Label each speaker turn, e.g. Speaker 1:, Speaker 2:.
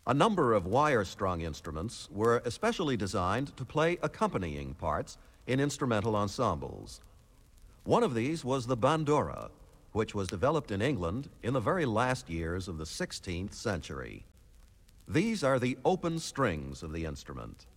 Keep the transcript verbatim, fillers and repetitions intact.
Speaker 1: A number of wire-strung instruments were especially designed to play accompanying parts in instrumental ensembles. One of these was the bandura, which was developed in England in the very last years of the sixteenth century. These are the open strings of the instrument.